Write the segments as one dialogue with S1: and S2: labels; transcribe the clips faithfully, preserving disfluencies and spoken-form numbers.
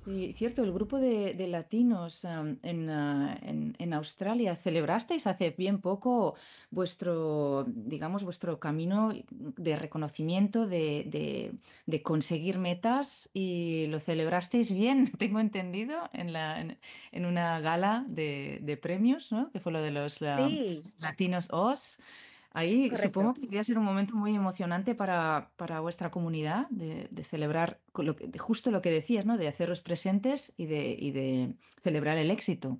S1: Sí, cierto, el grupo de, de latinos am, en, ah, en, en Australia, ¿celebrasteis hace bien poco vuestro, digamos, vuestro camino de reconocimiento, de, de- de conseguir metas y lo celebrasteis bien, tengo entendido, en la, en, en una gala de, de premios, ¿no? Que fue lo de los ah,
S2: Sí,
S1: Latinos Oz. Ahí supongo
S2: correcto.
S1: que debía ser un momento muy emocionante para, para vuestra comunidad, de, de celebrar con lo que- de justo lo que decías, ¿no? De haceros presentes y de, y de celebrar el éxito.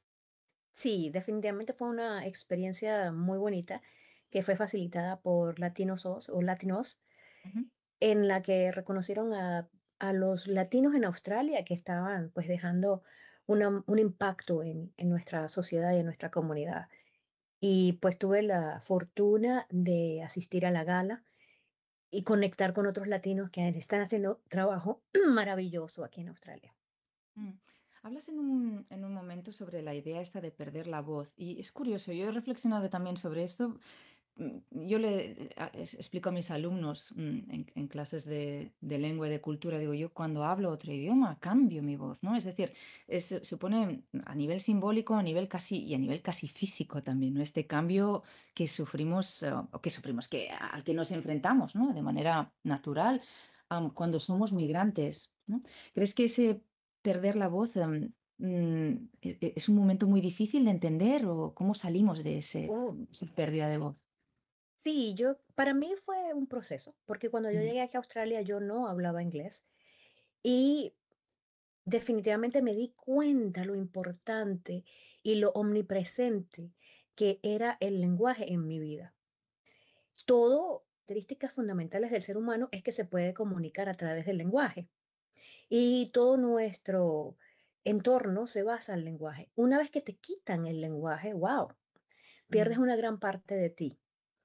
S2: Sí, definitivamente fue una experiencia muy bonita que fue facilitada por Latinos O S o Latinos,
S1: Ujú.
S2: en la que reconocieron a, a los latinos en Australia que estaban pues dejando una- un impacto en, en nuestra sociedad y en nuestra comunidad. Y pues tuve la fortuna de asistir a la gala y conectar con otros latinos que están haciendo trabajo maravilloso aquí en Australia.
S1: Mm. Hablas en un, en un momento sobre la idea esta de perder la voz y es curioso, yo he reflexionado también sobre esto. Mm, Yo le a- es- explico a mis alumnos mm, en, en clases de, de lengua y de cultura, digo yo, cuando hablo otro idioma, cambio mi voz, ¿no? Es decir, es- supone a nivel simbólico, a nivel casi y a nivel casi físico también, ¿no? Este cambio que sufrimos, eh, o que sufrimos, que, al que nos enfrentamos, ¿no? De manera natural, am, cuando somos migrantes, ¿no? ¿Crees que ese perder la voz, em, mm, e- e- es un momento muy difícil de entender o cómo salimos de ese,
S2: Uh,
S1: esa pérdida de voz?
S2: sí, yo, para mí fue un proceso, porque cuando yo
S1: Mm,
S2: llegué aquí a Australia yo no hablaba inglés y definitivamente me di cuenta lo importante y lo omnipresente que era el lenguaje en mi vida. Todo, características fundamentales del ser humano es que se puede comunicar a través del lenguaje y todo nuestro entorno se basa en el lenguaje. Una vez que te quitan el lenguaje, wow, pierdes
S1: mm,
S2: una gran parte de ti.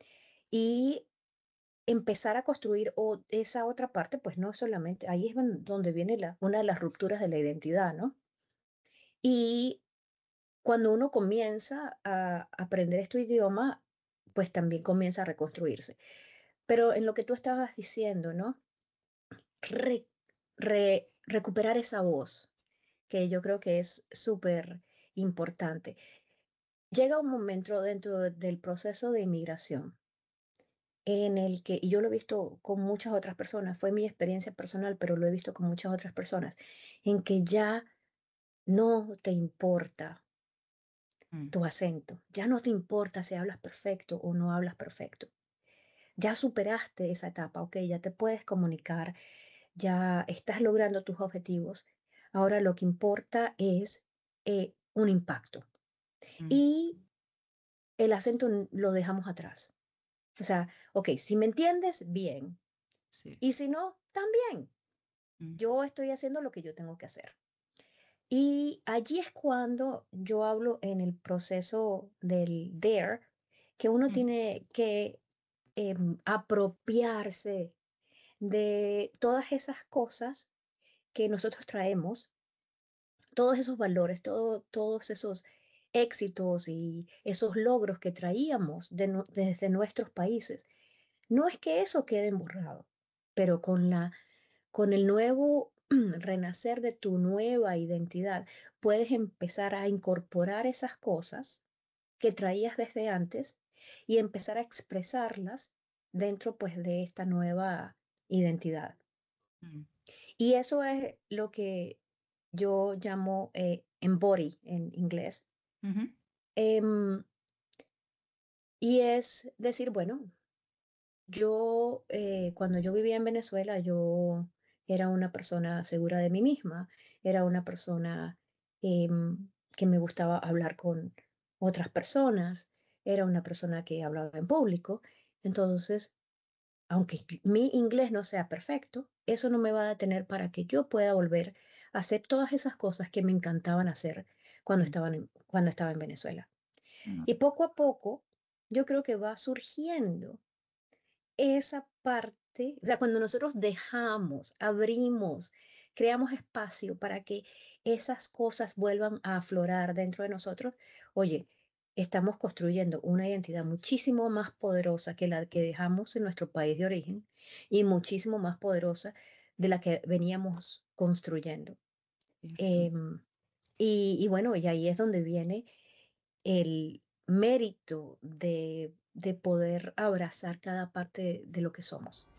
S2: Y empezar a construir o esa otra parte, pues no solamente, ahí es don- donde viene la, una de las rupturas de la identidad, ¿no? Y cuando uno comienza a aprender este idioma, pues también comienza a reconstruirse. Pero en lo que tú estabas diciendo, ¿no? Re- re- recuperar esa voz, que yo creo que es súper importante. Llega un momento dentro del proceso de inmigración en el que, y yo lo he visto con muchas otras personas, fue mi experiencia personal, pero lo he visto con muchas otras personas, en que ya no te importa
S1: mm,
S2: tu acento, ya no te importa si hablas perfecto o no hablas perfecto. Ya superaste esa etapa, ok, ya te puedes comunicar, ya estás logrando tus objetivos. Ahora lo que importa es eh, un impacto.
S1: mm,
S2: Y el acento n- lo dejamos atrás. O sea, ok, si me entiendes, bien.
S1: sí.
S2: Y si no, también.
S1: Mm,
S2: Yo estoy haciendo lo que yo tengo que hacer. Y allí es cuando yo hablo en el proceso del dare, que uno
S1: mm,
S2: tiene que em, apropiarse de todas esas cosas que nosotros traemos, todos esos valores, todo- todos esos éxitos y esos logros que traíamos de nu- desde nuestros países. No es que eso quede borrado, pero con la con el nuevo renacer de tu nueva identidad, puedes empezar a incorporar esas cosas que traías desde antes y empezar a expresarlas dentro pues de esta nueva identidad.
S1: mm,
S2: Y eso es lo que yo llamo eh, embody en inglés.
S1: ujú,
S2: Em, y es decir, bueno, yo, eh, cuando yo vivía en Venezuela, yo era una persona segura de mí misma, era una persona em, que me gustaba hablar con otras personas, era una persona que hablaba en público. Entonces, aunque yo- mi inglés no sea perfecto, eso no me va a detener para que yo pueda volver a hacer todas esas cosas que me encantaban hacer cuando
S1: mm,
S2: estaban en- cuando estaba en Venezuela.
S1: mm,
S2: Y poco a poco, yo creo que va surgiendo esa parte, o sea, cuando nosotros dejamos, abrimos, creamos espacio para que esas cosas vuelvan a aflorar dentro de nosotros, oye, estamos construyendo una identidad muchísimo más poderosa que la que dejamos en nuestro país de origen y muchísimo más poderosa de la que veníamos construyendo.
S1: cierto.
S2: Em, y, y bueno, y ahí es donde viene el mérito de, de poder abrazar cada parte de lo que somos.